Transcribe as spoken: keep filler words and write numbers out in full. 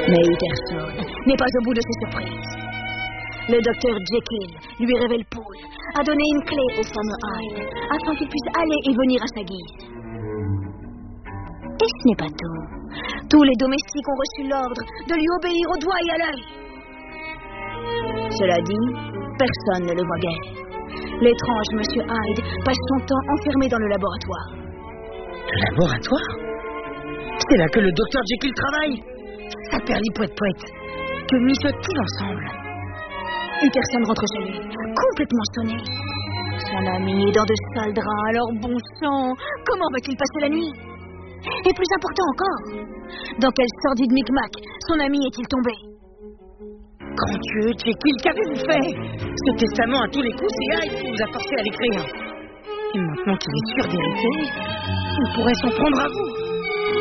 Mais Utterson n'est pas au bout de ses surprises. Le docteur Jekyll lui révèle Poole, a donné une clé au fameux Hyde, afin qu'il puisse aller et venir à sa guise. Et ce n'est pas tout. Tous les domestiques ont reçu l'ordre de lui obéir au doigt et à l'œil. Cela dit, personne ne le voit guère. L'étrange Monsieur Hyde passe son temps enfermé dans le laboratoire. Le laboratoire? C'est là que le docteur Jekyll travaille. Ça perlipouette-pouette. Que mijotent-ils ensemble? Utterson rentre chez lui, complètement sonné. Son ami est dans de sales draps, alors bon sang, comment va-t-il passer la nuit? Et plus important encore, dans quel sordide micmac son ami est-il tombé? Grand Dieu, Jekyll, qu'avez-vous fait? Ce testament à tous les coups, c'est Hyde qui vous a forcé à l'écrire. Et maintenant qu'il est sûr d'hériter, il pourrait s'en prendre à vous.